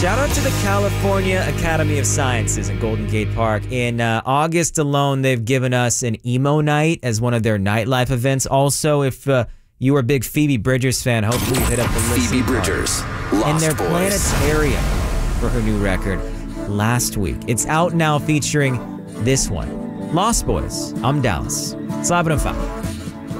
Shout out to the California Academy of Sciences in Golden Gate Park. In August alone, they've given us an emo night as one of their nightlife events. Also, if you are a big Phoebe Bridgers fan, hopefully you hit up the Phoebe Bridgers, Lost in their Boys. planetarium for her new record last week. It's out now featuring this one, Lost Boys. I'm Dallas. It's 11:05.